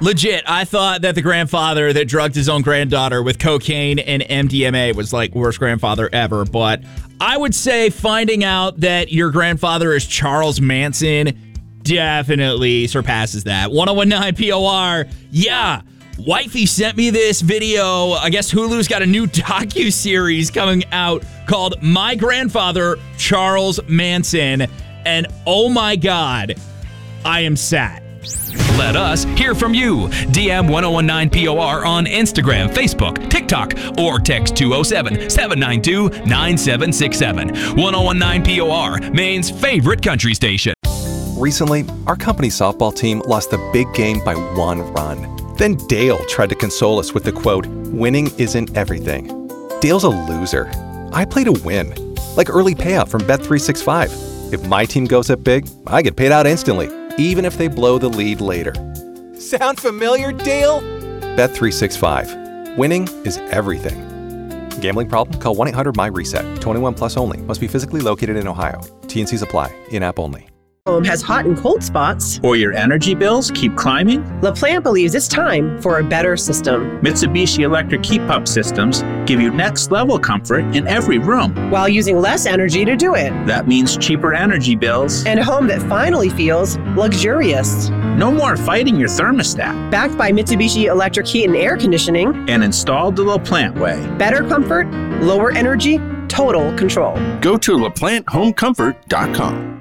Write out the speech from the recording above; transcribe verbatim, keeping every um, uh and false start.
Legit, I thought that the grandfather that drugged his own granddaughter with cocaine and M D M A was like worst grandfather ever, but I would say finding out that your grandfather is Charles Manson definitely surpasses that. ten nineteen P O R, yeah. Wifey sent me this video. I guess Hulu's got a new docu-series coming out called My Grandfather, Charles Manson, and oh my God, I am sad. Let us hear from you. D M ten nineteen P O R on Instagram, Facebook, TikTok, or text two oh seven, seven nine two, nine seven six seven. ten nineteen P O R, Maine's favorite country station. Recently, our company softball team lost the big game by one run. Then Dale tried to console us with the quote, "Winning isn't everything." Dale's a loser. I play to win. Like early payout from Bet three sixty-five. If my team goes up big, I get paid out instantly, even if they blow the lead later. Sound familiar, Dale? Bet three sixty-five. Winning is everything. Gambling problem? Call one eight hundred M Y reset. twenty-one plus only. Must be physically located in Ohio. T and Cs apply. In-app only. Home has hot and cold spots, or your energy bills keep climbing? LaPlante believes it's time for a better system. Mitsubishi Electric Heat Pump Systems give you next-level comfort in every room, while using less energy to do it. That means cheaper energy bills. And a home that finally feels luxurious. No more fighting your thermostat. Backed by Mitsubishi Electric Heat and Air Conditioning. And installed the LaPlante way. Better comfort, lower energy, total control. Go to La Plante Home Comfort dot com.